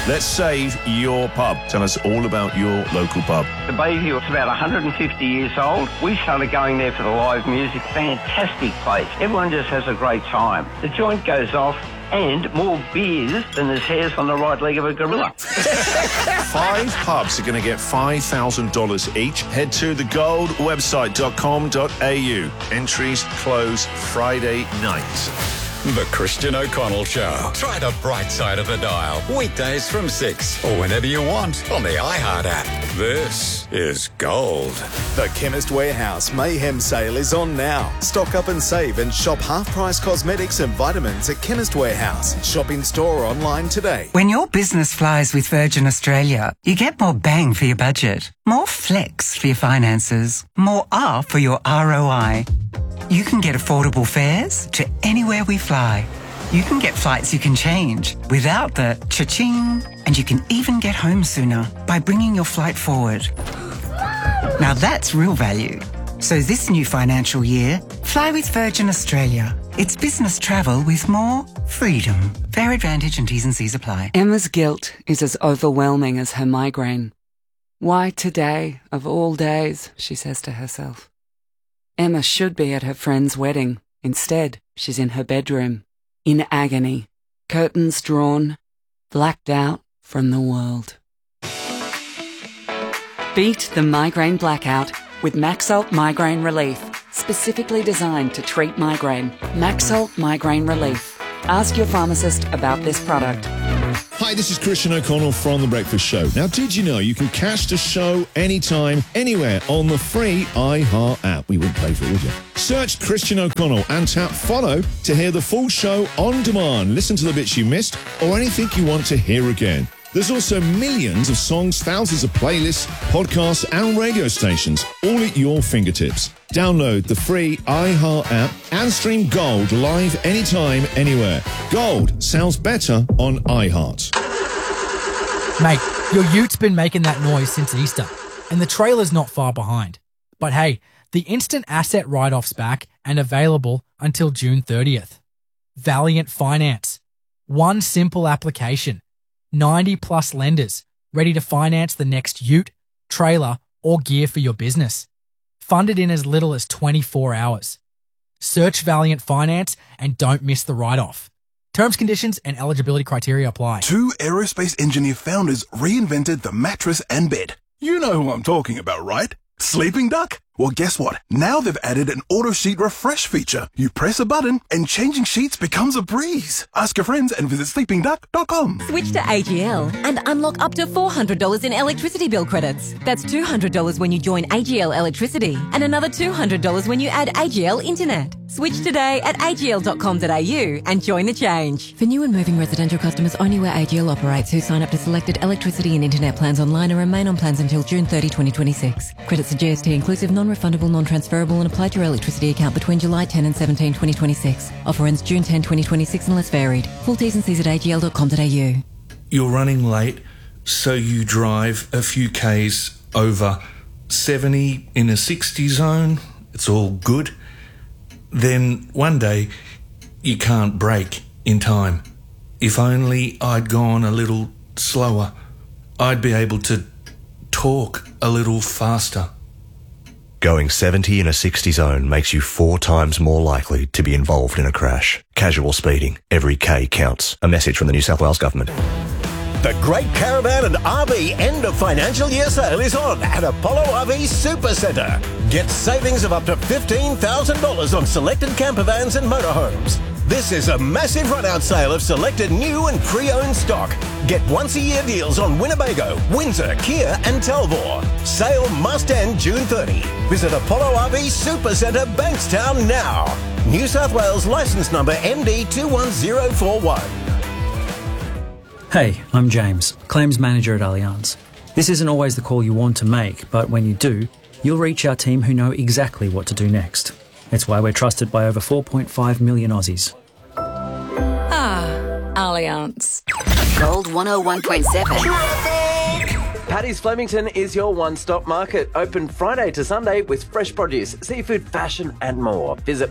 Let's save your pub. Tell us all about your local pub. The Bayview is about 150 years old. We started going there for the live music. Fantastic place. Everyone just has a great time. The joint goes off and more beers than there's hairs on the right leg of a gorilla. 5 pubs are going to get $5,000 each. Head to thegoldwebsite.com.au. Entries close Friday night. The Christian O'Connell Show. Try the bright side of the dial. Weekdays from 6 or whenever you want on the iHeart app. This is Gold. The Chemist Warehouse Mayhem Sale is on now. Stock up and save and shop half-price cosmetics and vitamins at Chemist Warehouse. Shop in store or online today. When your business flies with Virgin Australia, you get more bang for your budget, more flex for your finances, more R for your ROI. You can get affordable fares to anywhere we fly. You can get flights you can change without the cha-ching. And you can even get home sooner by bringing your flight forward. Now that's real value. So this new financial year, fly with Virgin Australia. It's business travel with more freedom. Fare advantage and T's and C's apply. Emma's guilt is as overwhelming as her migraine. Why today, of all days, she says to herself. Emma should be at her friend's wedding. Instead, she's in her bedroom, in agony, curtains drawn, blacked out from the world. Beat the migraine blackout with Maxalt Migraine Relief, specifically designed to treat migraine. Maxalt Migraine Relief. Ask your pharmacist about this product. Hi, this is Christian O'Connell from The Breakfast Show. Now, did you know you can catch the show anytime, anywhere on the free iHeart app? We wouldn't pay for it, would you? Search Christian O'Connell and tap follow to hear the full show on demand. Listen to the bits you missed or anything you want to hear again. There's also millions of songs, thousands of playlists, podcasts and radio stations, all at your fingertips. Download the free iHeart app and stream Gold live anytime, anywhere. Gold sounds better on iHeart. Mate, your ute's been making that noise since Easter, and the trailer's not far behind. But hey, the instant asset write-off's back and available until June 30th. Valiant Finance. One simple application. 90 plus lenders ready to finance the next ute, trailer, or gear for your business. Funded in as little as 24 hours. Search Valiant Finance and don't miss the write-off. Terms, conditions, and eligibility criteria apply. 2 aerospace engineer founders reinvented the mattress and bed. You know who I'm talking about, right? Sleeping Duck? Well, guess what? Now they've added an auto sheet refresh feature. You press a button and changing sheets becomes a breeze. Ask your friends and visit sleepingduck.com. Switch to AGL and unlock up to $400 in electricity bill credits. That's $200 when you join AGL Electricity and another $200 when you add AGL Internet. Switch today at agl.com.au and join the change. For new and moving residential customers only where AGL operates who sign up to selected electricity and internet plans online and remain on plans until June 30, 2026. Credits are GST inclusive, non-refundable, non-transferable and apply to your electricity account between July 10 and 17, 2026. Offer ends June 10, 2026 unless varied. Full T's and C's at agl.com.au. You're running late, so you drive a few Ks over 70 in a 60 zone. It's all good. Then one day you can't brake in time. If only I'd gone a little slower, I'd be able to talk a little faster. Going 70 in a 60 zone makes you 4 times more likely to be involved in a crash. Casual speeding. Every K counts. A message from the New South Wales Government. The Great Caravan and RV End of Financial Year Sale is on at Apollo RV Super Centre. Get savings of up to $15,000 on selected campervans and motorhomes. This is a massive run-out sale of selected new and pre-owned stock. Get once-a-year deals on Winnebago, Windsor, Kia and Talbot. Sale must end June 30. Visit Apollo RV Super Centre, Bankstown now. New South Wales licence number MD21041. Hey, I'm James, Claims Manager at Allianz. This isn't always the call you want to make, but when you do, you'll reach our team who know exactly what to do next. It's why we're trusted by over 4.5 million Aussies. Ah, Allianz. Gold 101.7. Paddy's Flemington is your one-stop market. Open Friday to Sunday with fresh produce, seafood, fashion and more. Visit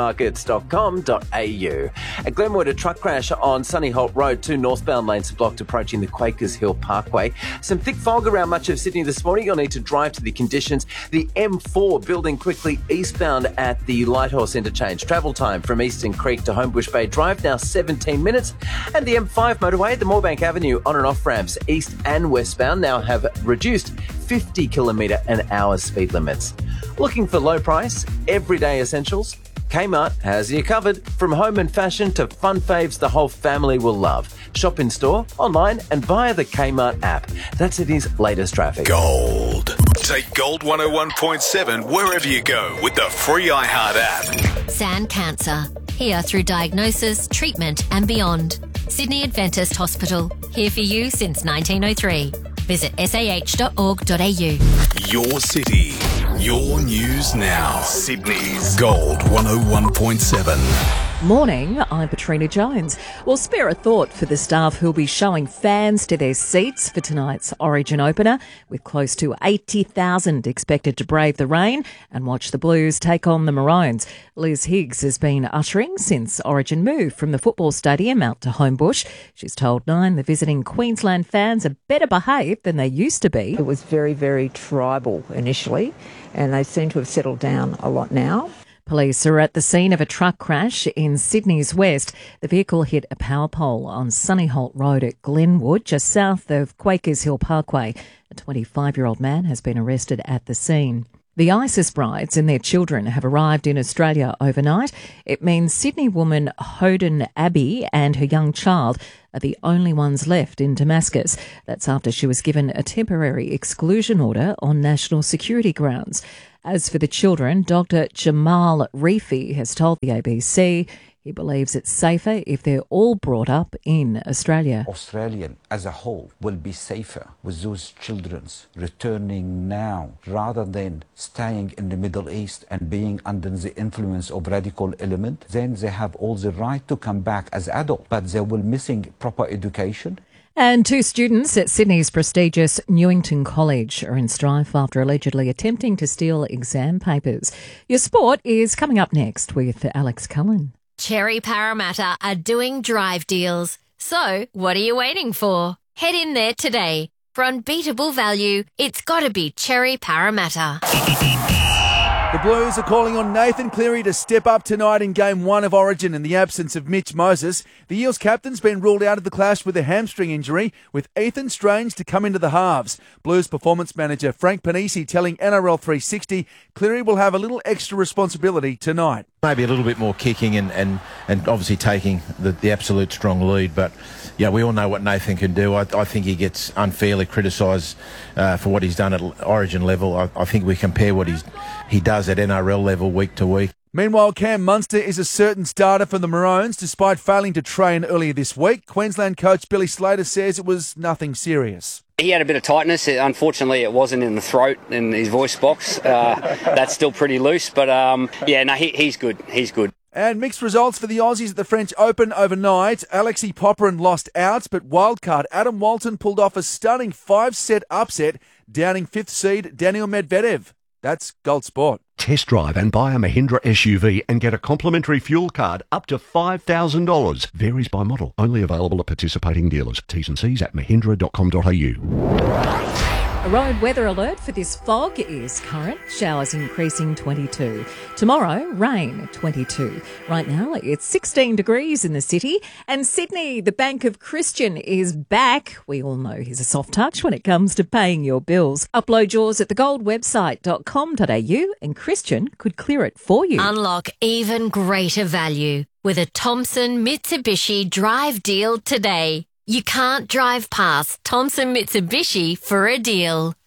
paddysmarkets.com.au. At Glenwood, a truck crash on Sunny Holt Road. 2 northbound lanes are blocked approaching the Quakers Hill Parkway. Some thick fog around much of Sydney this morning. You'll need to drive to the conditions. The M4 building quickly eastbound at the Lighthorse interchange. Travel time from Eastern Creek to Homebush Bay Drive now 17 minutes. And the M5 motorway, the Moorebank Avenue on and off ramps east and westbound now have reduced 50 km/h speed limits. Looking for low price, everyday essentials? Kmart has you covered. From home and fashion to fun faves the whole family will love. Shop in store, online and via the Kmart app. That's Sydney's latest traffic. Gold. Take Gold 101.7 wherever you go with the free iHeart app. San Cancer. Here through diagnosis, treatment and beyond. Sydney Adventist Hospital. Here for you since 1903. Visit sah.org.au. Your city. Your news now. Sydney's Gold 101.7. Morning, I'm Katrina Jones. We'll spare a thought for the staff who'll be showing fans to their seats for tonight's Origin opener, with close to 80,000 expected to brave the rain and watch the Blues take on the Maroons. Liz Higgs has been ushering since Origin moved from the football stadium out to Homebush. She's told Nine the visiting Queensland fans are better behaved than they used to be. It was very, very tribal initially, and they seem to have settled down a lot now. Police are at the scene of a truck crash in Sydney's west. The vehicle hit a power pole on Sunny Holt Road at Glenwood, just south of Quakers Hill Parkway. A 25-year-old man has been arrested at the scene. The ISIS brides and their children have arrived in Australia overnight. It means Sydney woman Hoden Abbey and her young child are the only ones left in Damascus. That's after she was given a temporary exclusion order on national security grounds. As for the children, Dr. Jamal Rifi has told the ABC he believes it's safer if they're all brought up in Australia. Australian as a whole will be safer with those children returning now rather than staying in the Middle East and being under the influence of radical element. Then they have all the right to come back as adults, but they will missing proper education. And 2 students at Sydney's prestigious Newington College are in strife after allegedly attempting to steal exam papers. Your sport is coming up next with Alex Cullen. Cherry Parramatta are doing drive deals. So, what are you waiting for? Head in there today. For unbeatable value, it's got to be Cherry Parramatta. The Blues are calling on Nathan Cleary to step up tonight in Game 1 of Origin in the absence of Mitch Moses. The Eels captain's been ruled out of the clash with a hamstring injury, with Ethan Strange to come into the halves. Blues performance manager Frank Panisi telling NRL 360 Cleary will have a little extra responsibility tonight. Maybe a little bit more kicking and obviously taking the absolute strong lead. But, yeah, we all know what Nathan can do. I think he gets unfairly criticised for what he's done at Origin level. I think we compare what he does at NRL level week to week. Meanwhile, Cam Munster is a certain starter for the Maroons despite failing to train earlier this week. Queensland coach Billy Slater says it was nothing serious. He had a bit of tightness. Unfortunately, it wasn't in the throat, in his voice box. That's still pretty loose. But, he's good. He's good. And mixed results for the Aussies at the French Open overnight. Alexei Popyrin lost out, but wildcard Adam Walton pulled off a stunning 5-set upset, downing 5th seed Daniil Medvedev. That's Gold Sport. Test drive and buy a Mahindra SUV and get a complimentary fuel card up to $5,000. Varies by model. Only available at participating dealers. T's and C's at mahindra.com.au. A road weather alert for this fog is current. Showers increasing 22. Tomorrow, rain 22. Right now, it's 16 degrees in the city. And Sydney, the Bank of Christian, is back. We all know he's a soft touch when it comes to paying your bills. Upload yours at thegoldwebsite.com.au and Christian could clear it for you. Unlock even greater value with a Thompson Mitsubishi drive deal today. You can't drive past Thompson Mitsubishi for a deal.